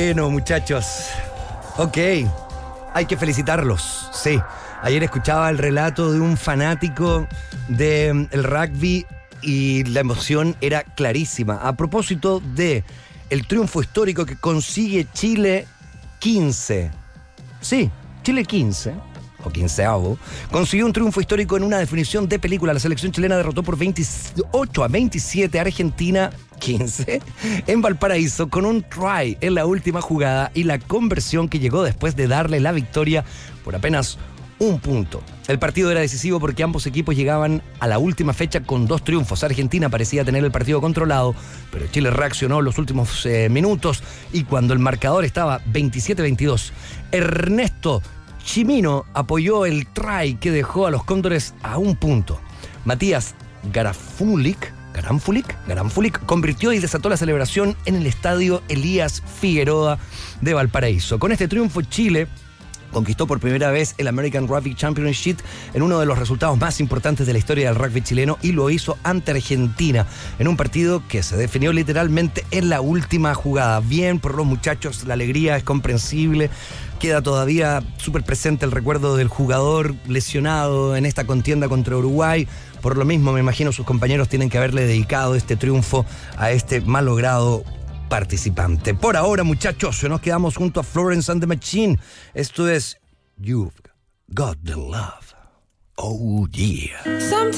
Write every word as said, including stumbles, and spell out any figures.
Bueno, muchachos. Ok, hay que felicitarlos, sí. Ayer escuchaba el relato de un fanático del rugby y la emoción era clarísima. A propósito de el triunfo histórico que consigue Chile quince. Sí, Chile quince. O quinceavo, consiguió un triunfo histórico en una definición de película. La selección chilena derrotó por veintiocho a veintisiete a Argentina quince en Valparaíso con un try en la última jugada y la conversión que llegó después de darle la victoria por apenas un punto. El partido era decisivo porque ambos equipos llegaban a la última fecha con dos triunfos. Argentina parecía tener el partido controlado, pero Chile reaccionó en los últimos eh, minutos y cuando el marcador estaba veintisiete a veintidós, Ernesto Chimino apoyó el try que dejó a los Cóndores a un punto. Matías Garafulik, Garamfulik, Garamfulik convirtió y desató la celebración en el estadio Elías Figueroa de Valparaíso. Con este triunfo, Chile conquistó por primera vez el American Rugby Championship en uno de los resultados más importantes de la historia del rugby chileno y lo hizo ante Argentina en un partido que se definió literalmente en la última jugada. Bien por los muchachos, la alegría es comprensible. Queda todavía súper presente el recuerdo del jugador lesionado en esta contienda contra Uruguay. Por lo mismo, me imagino sus compañeros tienen que haberle dedicado este triunfo a este malogrado participante. Por ahora, muchachos, nos quedamos junto a Florence and the Machine. Esto es You've Got the Love. Oh, yeah. Sometimes